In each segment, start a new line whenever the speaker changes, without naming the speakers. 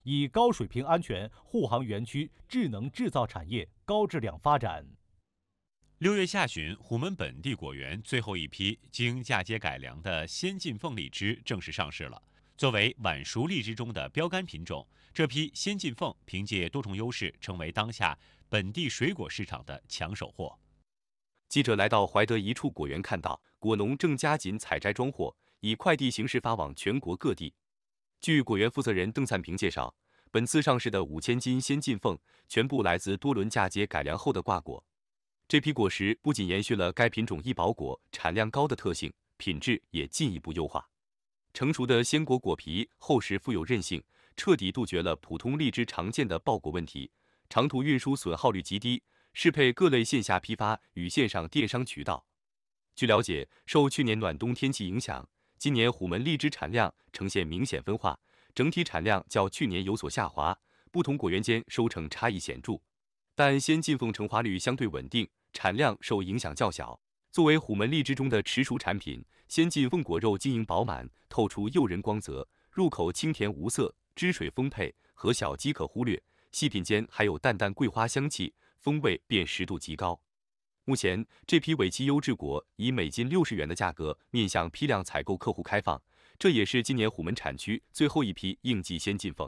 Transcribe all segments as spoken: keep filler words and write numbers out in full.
以高水平安全护航园区智能制造产业高质量发展。
六月下旬，虎门本地果园最后一批经嫁接改良的先进凤荔枝正式上市了。作为晚熟荔枝中的标杆品种，这批先进凤凭借多重优势，成为当下本地水果市场的抢手货。
记者来到怀德一处果园，看到果农正加紧采摘装货，以快递形式发往全国各地。据果园负责人邓灿平介绍，本次上市的五千斤先进凤全部来自多轮嫁接改良后的挂果。这批果实不仅延续了该品种易保果、产量高的特性，品质也进一步优化。成熟的鲜果果皮厚实富有韧性，彻底杜绝了普通荔枝常见的爆果问题，长途运输损耗率极低，适配各类线下批发与线上电商渠道。据了解，受去年暖冬天气影响，今年虎门荔枝产量呈现明显分化，整体产量较去年有所下滑，不同果园间收成差异显著。但先进凤成花率相对稳定，产量受影响较小。作为虎门荔枝中的迟熟产品，先进凤果肉晶莹饱满，透出诱人光泽，入口清甜无色，汁水丰沛，核小即可忽略，细品间还有淡淡桂花香气，风味辨识度极高。目前，这批尾期优质果以每斤六十元的价格面向批量采购客户开放，这也是今年虎门产区最后一批应季先进凤。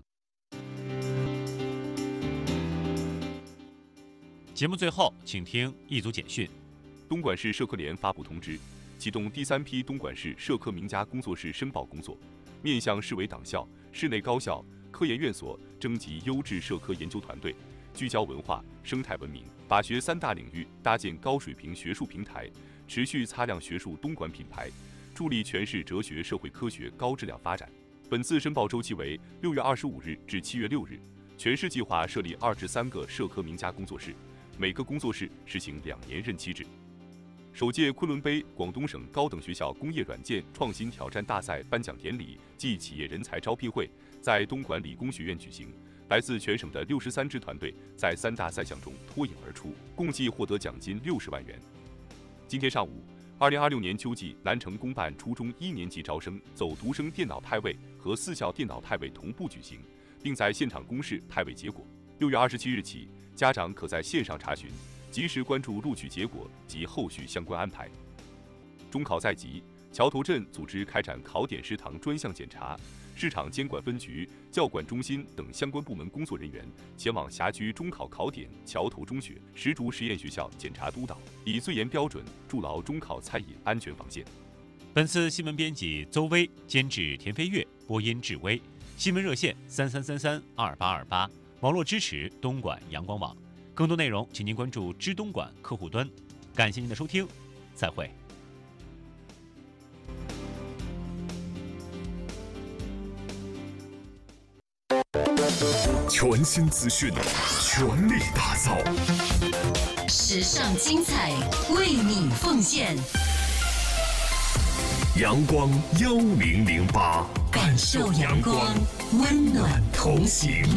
节目最后，请听一组简讯。
东莞市社科联发布通知，启动第三批东莞市社科名家工作室申报工作，面向市委党校、市内高校、科研院所征集优质社科研究团队，聚焦文化、生态文明、法学三大领域，搭建高水平学术平台，持续擦亮学术东莞品牌，助力全市哲学社会科学高质量发展。本次申报周期为六月二十五日至七月六日，全市计划设立二十三个社科名家工作室，每个工作室实行两年任期制。首届昆仑杯广东省高等学校工业软件创新挑战大赛颁奖典礼暨企业人才招聘会在东莞理工学院举行，来自全省的六十三支团队在三大赛项中脱颖而出，共计获得奖金六十万元。今天上午，二零二六年秋季南城公办初中一年级招生走读生电脑派位和四校电脑派位同步举行，并在现场公示派位结果。六月二十七日起，家长可在线上查询，及时关注录取结果及后续相关安排。中考在即，桥头镇组织开展考点食堂专项检查，市场监管分局、教管中心等相关部门工作人员前往辖区中考考点桥头中学、石竹实验学校检查督导，以最严标准筑牢中考餐饮安全防线。
本次新闻编辑邹薇，监制田飞跃，播音志威。新闻热线三三三三二八二八，网络支持东莞阳光网。更多内容，请您关注知东莞客户端。感谢您的收听，再会。
全新资讯，全力打造，
时尚精彩为你奉献。
阳光幺零零八，感受阳光，温暖同行。